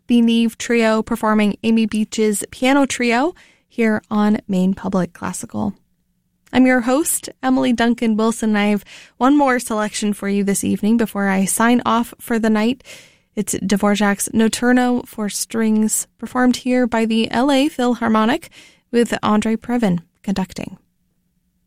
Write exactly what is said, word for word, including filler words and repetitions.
the Neve Trio performing Amy Beach's Piano Trio here on Maine Public Classical. I'm your host, Emily Duncan Wilson, and I have one more selection for you this evening before I sign off for the night. It's Dvorak's Notturno for strings, performed here by the L A Philharmonic with Andre Previn conducting.